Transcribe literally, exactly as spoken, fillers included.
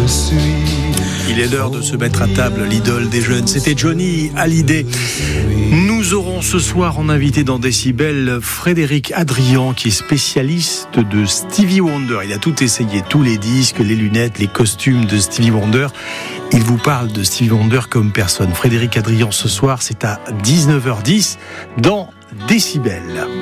je suis. Il est l'heure de se mettre à table, l'idole des jeunes. C'était Johnny Hallyday. Nous aurons ce soir en invité dans Décibel Frédéric Adrian, qui est spécialiste de Stevie Wonder. Il a tout essayé, tous les disques, les lunettes, les costumes de Stevie Wonder. Il vous parle de Stevie Wonder comme personne. Frédéric Adrian, ce soir, c'est à dix-neuf heures dix dans Décibel.